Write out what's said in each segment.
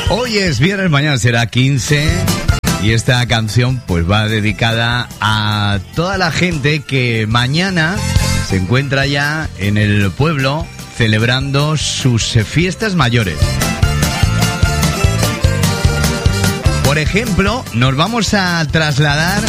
Hoy es viernes, mañana será 15 y esta canción pues va dedicada a toda la gente que mañana se encuentra ya en el pueblo celebrando sus fiestas mayores. Por ejemplo, nos vamos a trasladar,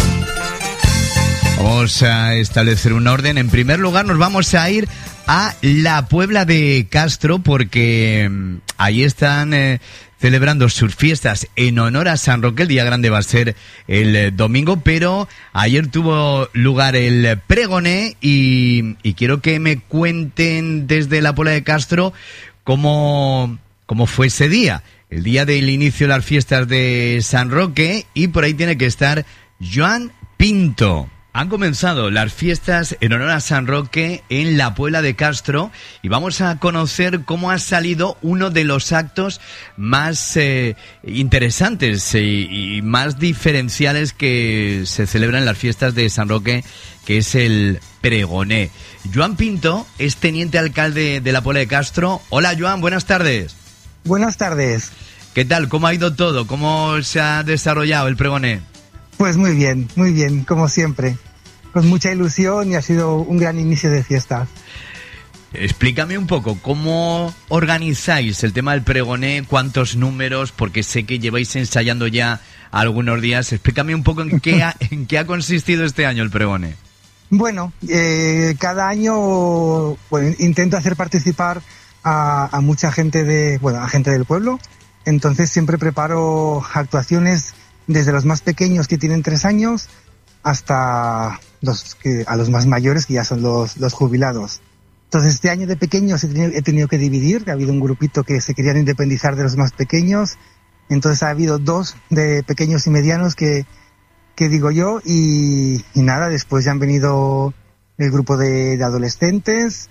vamos a establecer un orden. En primer lugar, nos vamos a ir a la Puebla de Castro porque ahí están celebrando sus fiestas en honor a San Roque. El día grande va a ser el domingo, pero ayer tuvo lugar el pregoné y quiero que me cuenten desde la Puebla de Castro cómo fue ese día, el día del inicio de las fiestas de San Roque, y por ahí tiene que estar Joan Pinto. Han comenzado las fiestas en honor a San Roque en la Puebla de Castro y vamos a conocer cómo ha salido uno de los actos más interesantes y más diferenciales que se celebran en las fiestas de San Roque, que es el pregoné. Joan Pinto es teniente alcalde de la Puebla de Castro. Hola Joan, buenas tardes. Buenas tardes. ¿Qué tal? ¿Cómo ha ido todo? ¿Cómo se ha desarrollado el pregoné? Pues muy bien, como siempre. Con mucha ilusión y ha sido un gran inicio de fiestas. Explícame un poco, ¿cómo organizáis el tema del pregoné? ¿Cuántos números? Porque sé que lleváis ensayando ya algunos días. Explícame un poco en qué ha consistido este año el pregoné. Bueno, cada año intento hacer participar a mucha gente a gente del pueblo. Entonces siempre preparo actuaciones desde los más pequeños, que tienen 3 años, hasta a los más mayores, que ya son los jubilados. Entonces este año de pequeños he tenido que dividir. Ha habido un grupito que se querían independizar de los más pequeños. Entonces ha habido 2 de pequeños y medianos que digo yo, y nada, después ya han venido el grupo de adolescentes,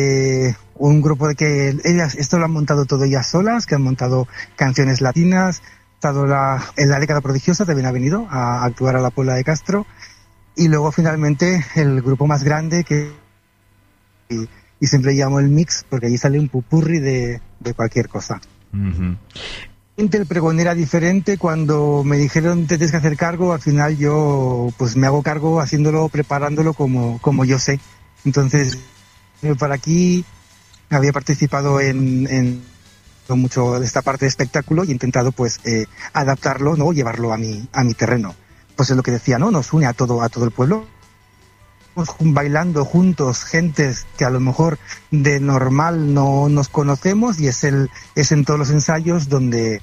un grupo de que ellas, esto lo han montado todo ellas solas, que han montado canciones latinas. En la década prodigiosa también ha venido a actuar a la Puebla de Castro, y luego finalmente el grupo más grande y siempre llamo el mix porque allí sale un pupurri de cualquier cosa. Uh-huh. El pregón era diferente. Cuando me dijeron te tienes que hacer cargo, al final yo pues me hago cargo preparándolo como yo sé. Entonces por aquí había participado en mucho de esta parte de espectáculo y he intentado pues adaptarlo, ¿no? Llevarlo a mi terreno. Pues es lo que decía, ¿no? Nos une a todo el pueblo. Bailando juntos, gentes que a lo mejor de normal no nos conocemos, y es en todos los ensayos donde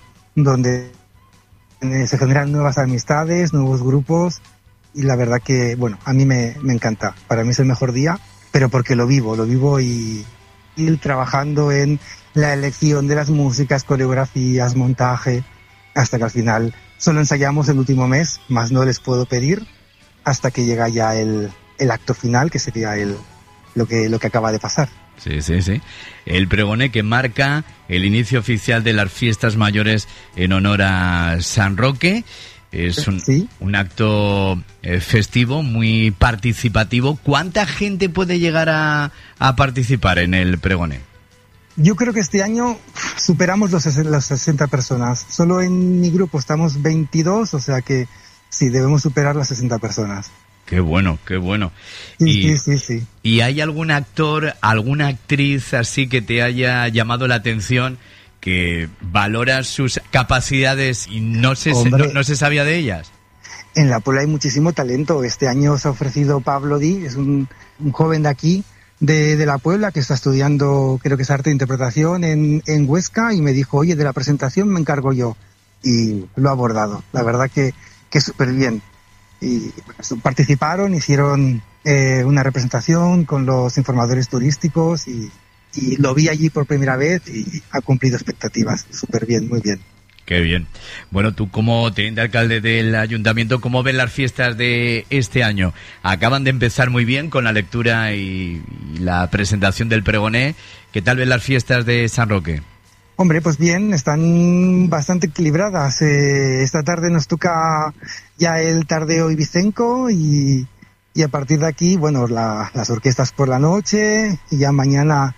se generan nuevas amistades, nuevos grupos, y la verdad que, bueno, a mí me encanta. Para mí es el mejor día, pero porque lo vivo y ir trabajando en la elección de las músicas, coreografías, montaje, hasta que al final solo ensayamos el último mes, más no les puedo pedir, hasta que llega ya el acto final, que sería lo que acaba de pasar. Sí. El pregoné que marca el inicio oficial de las fiestas mayores en honor a San Roque. Es un acto festivo, muy participativo. ¿Cuánta gente puede llegar a participar en el pregoné? Yo creo que este año superamos las 60 personas. Solo en mi grupo estamos 22, o sea que sí, debemos superar las 60 personas. Qué bueno. Sí. ¿Y hay algún actor, alguna actriz así que te haya llamado la atención, que valora sus capacidades y no se sabía de ellas? En la Puebla hay muchísimo talento. Este año se ha ofrecido Pablo Di, es un joven de aquí, de la Puebla, que está estudiando, creo que es arte de interpretación en Huesca, y me dijo, oye, de la presentación me encargo yo. Y lo ha abordado. La verdad que súper bien. Y participaron, hicieron una representación con los informadores turísticos y lo vi allí por primera vez y ha cumplido expectativas. Súper bien, muy bien. Qué bien. Bueno, tú como teniente alcalde del ayuntamiento, ¿cómo ven las fiestas de este año? Acaban de empezar muy bien con la lectura y la presentación del pregoné. ¿Qué tal ven las fiestas de San Roque? Hombre, pues bien, están bastante equilibradas. Esta tarde nos toca ya el tardeo ibicenco y a partir de aquí, bueno, las orquestas por la noche, y ya mañana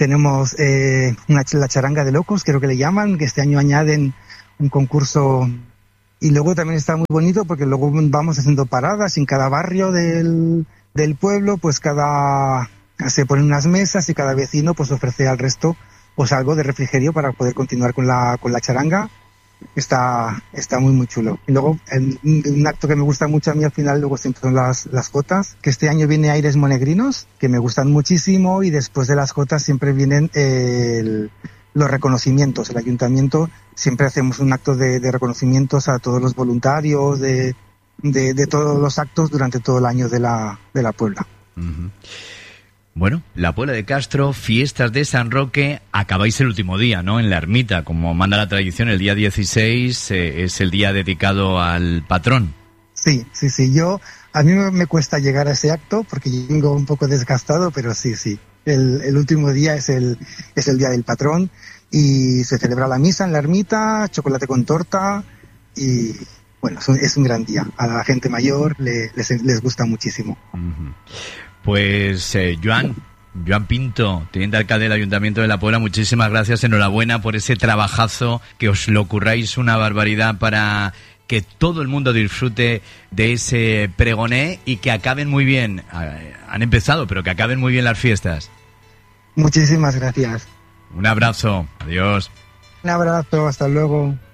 Tenemos la charanga de locos, creo que le llaman, que este año añaden un concurso. Y luego también está muy bonito porque luego vamos haciendo paradas en cada barrio del pueblo, pues se ponen unas mesas y cada vecino pues ofrece al resto pues algo de refrigerio para poder continuar con la charanga. Está muy muy chulo. Y luego un acto que me gusta mucho a mí al final luego siempre son las jotas, que este año viene Aires Monegrinos, que me gustan muchísimo, y después de las jotas siempre vienen los reconocimientos. El ayuntamiento siempre hacemos un acto de reconocimientos a todos los voluntarios de todos los actos durante todo el año de la Puebla. Uh-huh. Bueno, la Puebla de Castro, fiestas de San Roque, acabáis el último día, ¿no? En la ermita, como manda la tradición, el día 16 es el día dedicado al patrón. Sí. A mí me cuesta llegar a ese acto porque vengo un poco desgastado, pero sí. El último día es el día del patrón y se celebra la misa en la ermita, chocolate con torta y bueno, es un gran día. A la gente mayor les gusta muchísimo. Uh-huh. Pues Joan Pinto, teniente alcalde del Ayuntamiento de La Puebla, muchísimas gracias, enhorabuena por ese trabajazo, que os lo curráis una barbaridad para que todo el mundo disfrute de ese pregoné y que acaben muy bien. Han empezado, pero que acaben muy bien las fiestas. Muchísimas gracias. Un abrazo, adiós. Un abrazo, hasta luego.